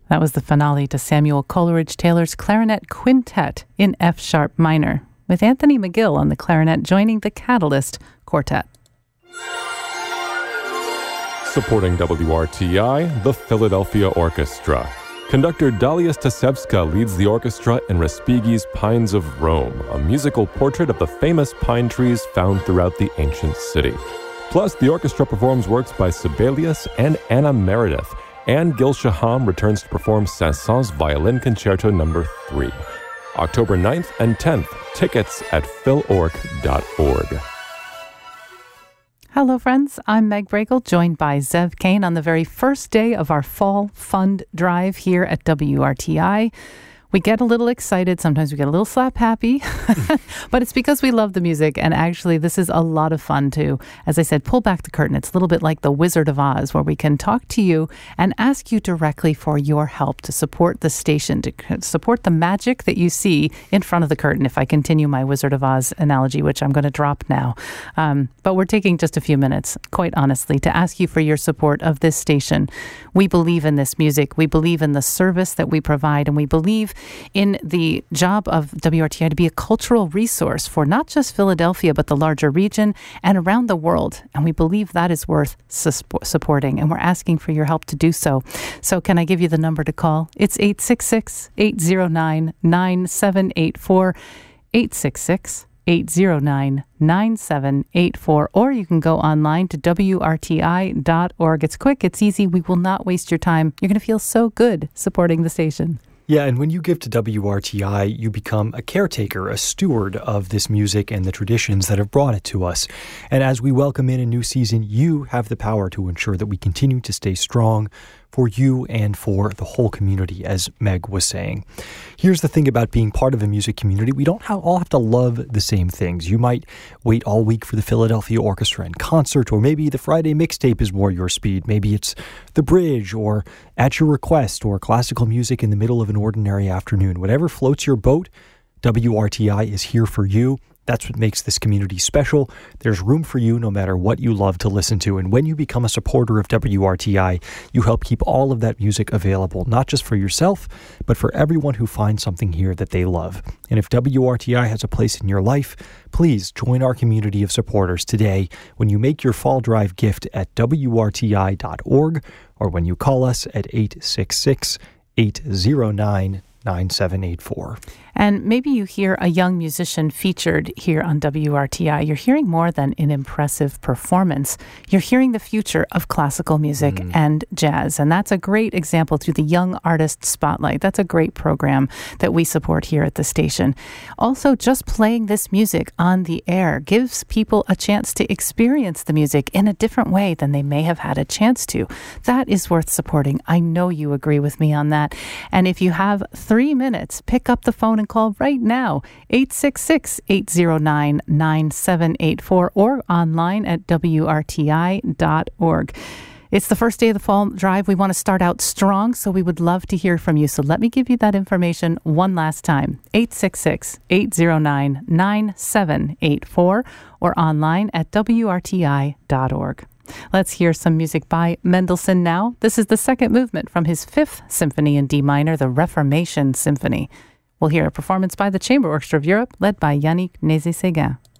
That was the finale to Samuel Coleridge Taylor's Clarinet Quintet in F-sharp minor, with Anthony McGill on the clarinet joining the Catalyst Quartet. Supporting WRTI, the Philadelphia Orchestra. Conductor Dalia Stasevska leads the orchestra in Respighi's Pines of Rome, a musical portrait of the famous pine trees found throughout the ancient city. Plus, the orchestra performs works by Sibelius and Anna Meredith, and Gil Shaham returns to perform Saint-Saëns Violin Concerto No. 3. October 9th and 10th. Tickets at philorg.org. Hello, friends. I'm Meg Bragle, joined by Zev Kane on the very first day of our Fall Fund Drive here at WRTI. We get a little excited. Sometimes we get a little slap happy, but it's because we love the music. And actually, this is a lot of fun too. As I said, pull back the curtain. It's a little bit like the Wizard of Oz, where we can talk to you and ask you directly for your help to support the station, to support the magic that you see in front of the curtain, if I continue my Wizard of Oz analogy, which I'm going to drop now. But we're taking just a few minutes, quite honestly, to ask you for your support of this station. We believe in this music. We believe in the service that we provide, and we believe in the job of WRTI to be a cultural resource for not just Philadelphia, but the larger region and around the world. And we believe that is worth supporting, and we're asking for your help to do so. So can I give you the number to call? It's 866-809-9784, 866-809-9784, or you can go online to WRTI.org. It's quick, it's easy, we will not waste your time. You're going to feel so good supporting the station. Yeah, and when you give to WRTI, you become a caretaker, a steward of this music and the traditions that have brought it to us. And as we welcome in a new season, you have the power to ensure that we continue to stay strong for you and for the whole community, as Meg was saying. Here's the thing about being part of a music community. We don't all have to love the same things. You might wait all week for the Philadelphia Orchestra in concert, or maybe the Friday mixtape is more your speed. Maybe it's the bridge, or at your request, or classical music in the middle of an ordinary afternoon. Whatever floats your boat, WRTI is here for you. That's what makes this community special. There's room for you no matter what you love to listen to. And when you become a supporter of WRTI, you help keep all of that music available, not just for yourself, but for everyone who finds something here that they love. And if WRTI has a place in your life, please join our community of supporters today when you make your Fall Drive gift at WRTI.org, or when you call us at 866-809-9784. And maybe you hear a young musician featured here on WRTI. You're hearing more than an impressive performance. You're hearing the future of classical music and jazz. And that's a great example through the Young Artist Spotlight. That's a great program that we support here at the station. Also, just playing this music on the air gives people a chance to experience the music in a different way than they may have had a chance to. That is worth supporting. I know you agree with me on that. And if you have 3 minutes, pick up the phone and call right now, 866-809-9784, or online at WRTI.org. It's the first day of the Fall Drive. We want to start out strong, so we would love to hear from you. So let me give you that information one last time, 866-809-9784, or online at WRTI.org. Let's hear some music by Mendelssohn now. This is the second movement from his Fifth Symphony in D minor, the Reformation Symphony. We'll hear a performance by the Chamber Orchestra of Europe, led by Yannick Nézet-Séguin.